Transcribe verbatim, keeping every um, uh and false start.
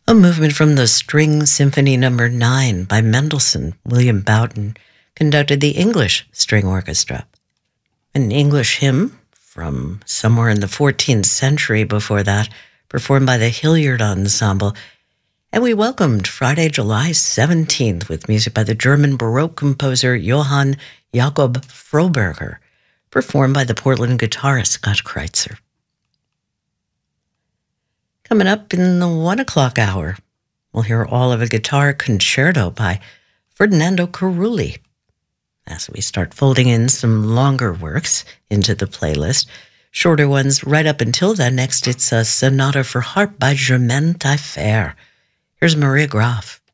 A movement from the String Symphony Number nine by Mendelssohn. William Boughton conducted the English String Orchestra. An English hymn from somewhere in the fourteenth century before that, performed by the Hilliard Ensemble. And we welcomed Friday, July seventeenth with music by the German Baroque composer Johann Jakob Froberger, performed by the Portland guitarist Scott Kreitzer. Coming up in the one o'clock hour, we'll hear all of a guitar concerto by Ferdinando Carulli. As we start folding in some longer works into the playlist, shorter ones right up until then. Next, it's a sonata for harp by Germaine Taillefer. Here's Maria Graf.